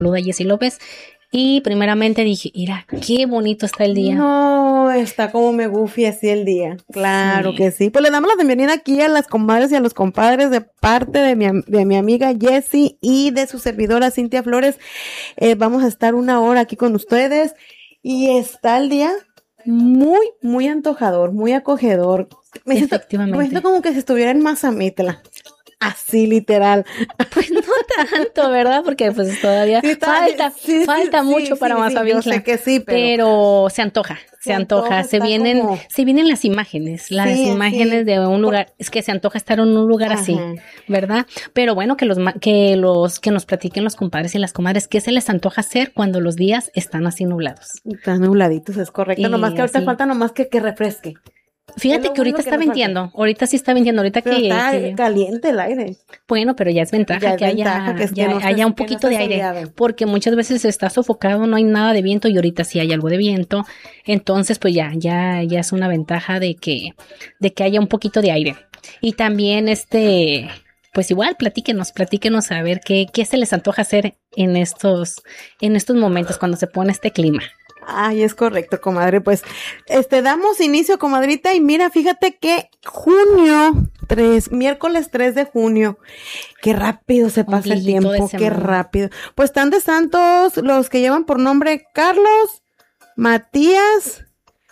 saluda Jessy López. Y primeramente dije, mira, qué bonito está el día. No, está como me goofy así el día. Claro que sí. Pues le damos la bienvenida aquí a las comadres y a los compadres de parte de mi amiga Jessy y de su servidora Cintia Flores. Vamos a estar 1 hora aquí con ustedes y está el día muy, muy antojador, muy acogedor. Efectivamente. Me siento como que si estuviera en Mazamitla. Así, literal. Pues no tanto, ¿verdad? Porque pues todavía falta mucho para Mazamitla. Yo sé que sí, pero se antoja. Se vienen las imágenes de un lugar. Es que se antoja estar en un lugar así, ¿verdad? Pero bueno, que nos platiquen los compadres y las comadres qué se les antoja hacer cuando los días están así nublados. Están nubladitos, es correcto. Nomás que ahorita falta que refresque. Fíjate que ahorita está venteando, ahorita sí está venteando, ahorita pero que está caliente el aire. Bueno, pero ya es ventaja que haya un poquito de aire, porque muchas veces está sofocado, no hay nada de viento y ahorita sí hay algo de viento, entonces pues ya es una ventaja de que haya un poquito de aire. Y también pues igual platíquenos a ver qué se les antoja hacer en estos momentos cuando se pone este clima. Ay, es correcto, comadre. Pues, damos inicio, comadrita, y mira, fíjate que miércoles 3 de junio, qué rápido se pasa el tiempo, qué rápido. Pues están de santos los que llevan por nombre Carlos, Matías,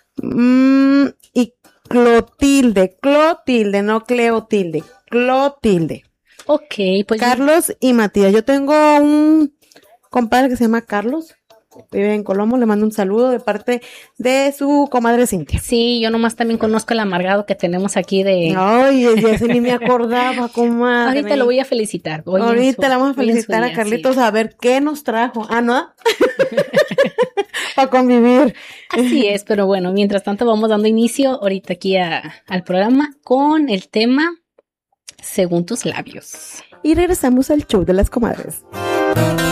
y Clotilde, no Cleotilde, Clotilde. Ok, pues. Carlos y Matías. Yo tengo un compadre que se llama Carlos. Vive en Colombo, le mando un saludo de parte de su comadre Cintia. Sí, yo nomás también conozco el amargado que tenemos aquí de... Ay, ya se ni me acordaba, comadre. Ahorita lo voy a felicitar. Ahorita le vamos a felicitar a Carlitos a ver qué nos trajo. Ah, ¿no? Para convivir. Así es, pero bueno, mientras tanto vamos dando inicio ahorita aquí al programa con el tema Según tus labios. Y regresamos al show de las comadres.